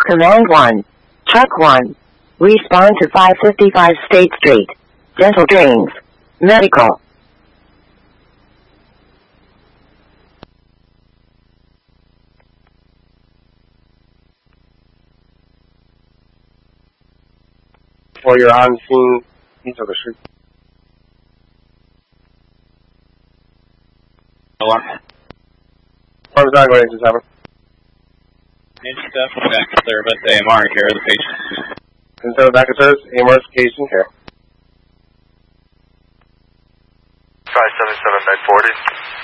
Command 1. Truck 1. Respond to 555 State Street. Dental drains. Medical. For your on-scene detail the street. Parmesan, go ahead and 7. Agent Steph, back to service, AMR, care of the patient. Instead of back of service, AMR's case in care. 577 Med 40.